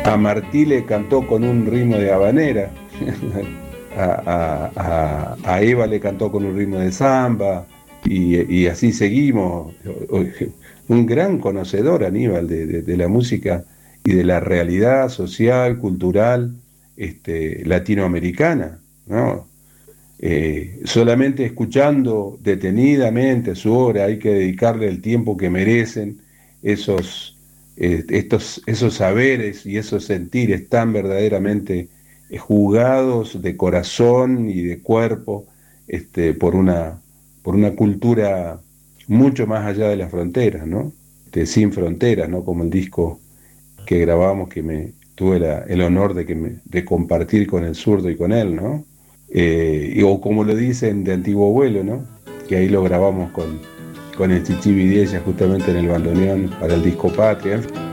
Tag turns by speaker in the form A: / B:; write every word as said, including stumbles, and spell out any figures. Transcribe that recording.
A: A Martí le cantó con un ritmo de habanera, a, a- a- a Eva le cantó con un ritmo de samba, y, y así seguimos. Un gran conocedor, Aníbal, de, de- de la música y de la realidad social, cultural, este, latinoamericana, ¿no? Eh, solamente escuchando detenidamente su obra, hay que dedicarle el tiempo que merecen esos, eh, estos, esos saberes y esos sentires tan verdaderamente eh, jugados de corazón y de cuerpo, este, por una, por una cultura mucho más allá de las fronteras, ¿no? Este, sin fronteras, ¿no? Como el disco que grabamos, que me tuve la- el honor de, que me, de compartir con el zurdo y con él, ¿no? Eh, y- o como lo dicen de Antiguo Vuelo, ¿no? Que ahí lo grabamos con, con el Chichi Vidella justamente en el bandoneón para el disco Patria.